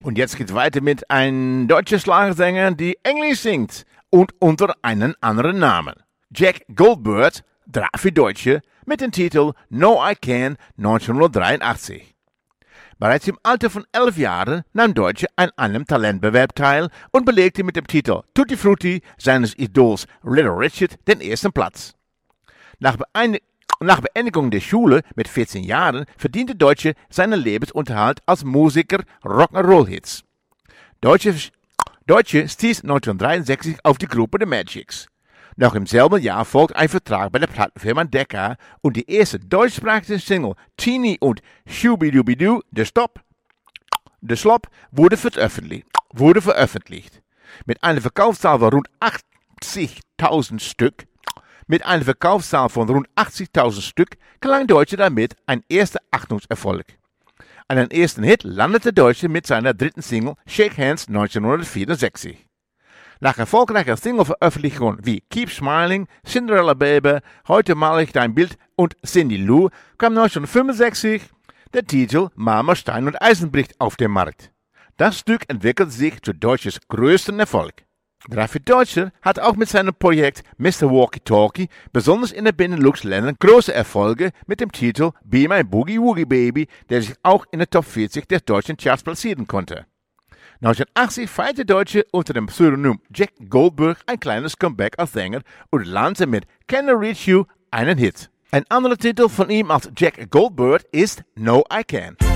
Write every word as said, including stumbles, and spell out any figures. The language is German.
Und jetzt geht's weiter mit einem deutschen Schlagersänger, die Englisch singt und unter einem anderen Namen. Jack Goldberg, drei für Deutsche, mit dem Titel No I Can neunzehnhundertdreiundachtzig. Bereits im Alter von elf Jahren nahm Deutsche an einem Talentbewerb teil und belegte mit dem Titel Tutti Frutti seines Idols Little Richard den ersten Platz. Nach, Beeind- nach Beendigung der Schule mit vierzehn Jahren verdiente Deutsche seinen Lebensunterhalt als Musiker Rock'n'Roll-Hits. Deutsche, Deutsche stieß neunzehnhundertdreiundsechzig auf die Gruppe The Magics. Noch im selben Jahr folgte ein Vertrag bei der Plattenfirma Decca und die erste deutschsprachige Single Teenie und Shooby-Dooby-Doo, The Stop, The Slop, wurde veröffentlicht, wurde veröffentlicht. Mit einer Verkaufszahl von rund achtzigtausend Stück, mit einer Verkaufszahl von rund achtzigtausend Stück gelang Deutsche damit ein erster Achtungserfolg. Einen ersten Hit landete Deutsche mit seiner dritten Single Shake Hands neunzehnhundertvierundsechzig. Nach erfolgreicher Single-Veröffentlichungen wie Keep Smiling, Cinderella Baby, Heute mal ich dein Bild und Cindy Lou kam neunzehnhundertfünfundsechzig der Titel Mama Stein und Eisen bricht auf den Markt. Das Stück entwickelt sich zu Deutsches größten Erfolg. Drei für Deutsche hat auch mit seinem Projekt Mister Walkie Talkie besonders in den Benelux-Ländern große Erfolge mit dem Titel Be My Boogie Woogie Baby, der sich auch in der Top vierzig der deutschen Charts platzieren konnte. neunzehnhundertachtzig feierte Deutsche unter dem Pseudonym Jack Goldberg ein kleines Comeback als Sänger und landete mit Can I Reach You einen Hit. Ein anderer Titel von ihm als Jack Goldberg ist No I Can.